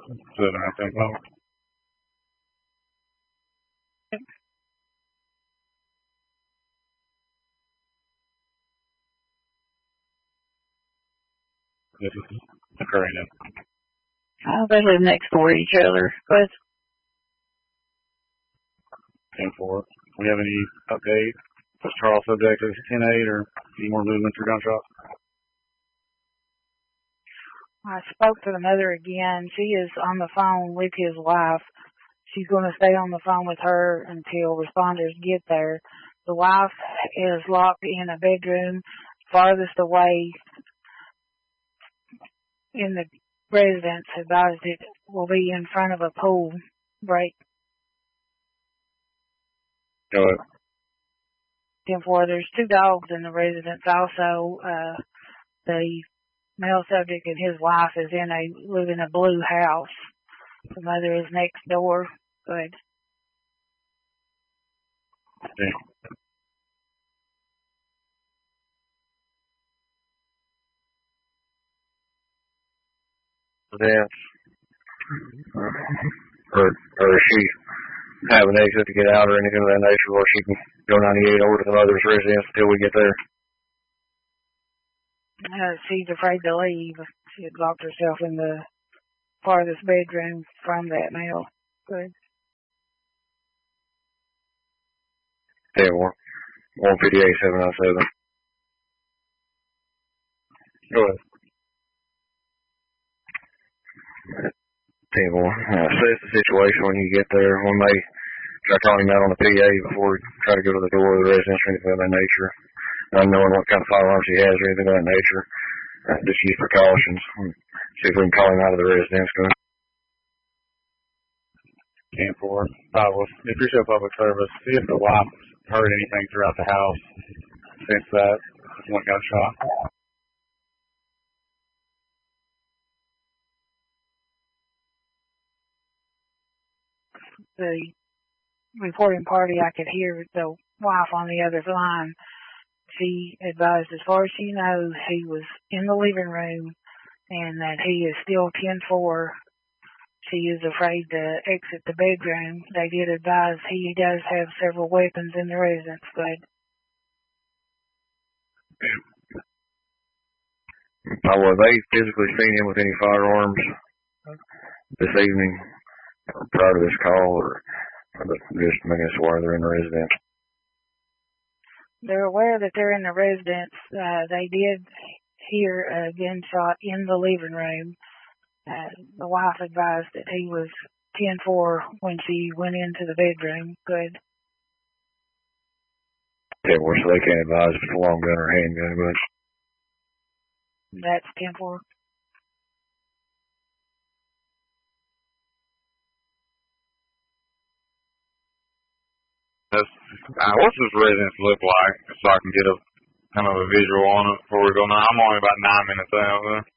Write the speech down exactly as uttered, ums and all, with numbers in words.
Seven out ten o'clock. This is occurring in. Oh, they live next door to each other. But ten four. We have any update? Was Charles subject to ten eight or any more movement or gunshots? I spoke to the mother again. She is on the phone with his wife. She's going to stay on the phone with her until responders get there. The wife is locked in a bedroom farthest away in the residence. Advised it will be in front of a pool break. Go ahead. ten four. There's two dogs in the residence also. Uh, the male subject and his wife is in a live in a blue house. The mother is next door. Good. Okay. Then, or or is she have an exit to get out or anything of that nature, or she can go ninety-eight over to the mother's residence until we get there? Uh, she's afraid to leave. She had locked herself in the farthest bedroom from that male. Good. ten one. one fifty-eight, seven nine seven. Go ahead. ten one. Uh, assess the situation when you get there. When they try calling him out on the P A before you try to go to the door of the residence or anything of that nature. Not knowing what kind of firearms he has or anything of that nature. Uh, just use precautions. See if we can call him out of the residence. ten four. Uh, well, if you're still public service, see if the wife heard anything throughout the house since that one got shot. The reporting party, I could hear the wife on the other line. She advised, as far as she knows, he was in the living room and that he is still ten four. She is afraid to exit the bedroom. They did advise he does have several weapons in the residence, but Now, were they physically seen him with any firearms this evening prior to this call, or just making us aware they're in the residence? they're aware that they're in the residence. Uh, they did hear a gunshot in the living room. Uh, the wife advised that he was ten four when she went into the bedroom. Good. Yeah, well, so they can't advise if it's a long gun or handgun, but That's ten four. That's, uh, what's this residence look like, so I can get a kind of a visual on it before we go? Now, I'm only about nine minutes out. Huh?